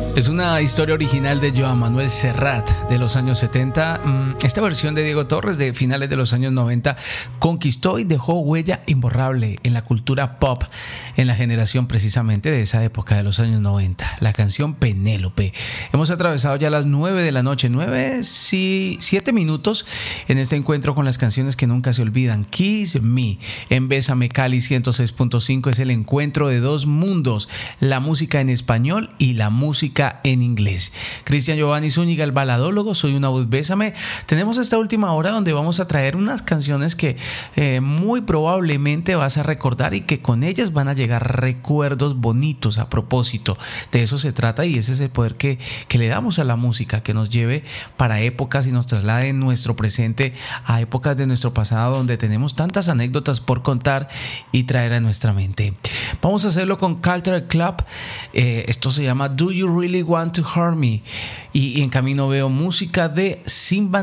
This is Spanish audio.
Es una historia original de Joan Manuel Serrat de los años 70. Esta versión de Diego Torres de finales de los años 90 conquistó y dejó huella imborrable en la cultura pop, en la generación precisamente de esa época de los años 90. La canción Penélope. Hemos atravesado ya las 9 de la noche, 7 minutos en este encuentro con las canciones que nunca se olvidan. Kiss Me en Bésame Cali 106.5 es el encuentro de dos mundos, la música en español y la música en inglés. Cristian Giovanni Zúñiga, el baladólogo, soy una voz Bésame. Tenemos esta última hora donde vamos a traer unas canciones que muy probablemente vas a recordar y que con ellas van a llegar recuerdos bonitos. A propósito, de eso se trata y ese es el poder que le damos a la música, que nos lleve para épocas y nos traslade en nuestro presente a épocas de nuestro pasado donde tenemos tantas anécdotas por contar y traer a nuestra mente. Vamos a hacerlo con Culture Club. Esto se llama Do You Really Want to Hurt Me? Y en camino veo música de Simba